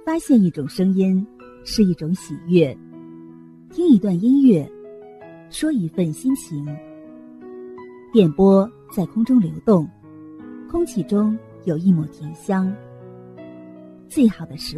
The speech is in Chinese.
发现一种声音是一种喜悦，听一段音乐，说一份心情。电波在空中流动，空气中有一抹甜香。最好的时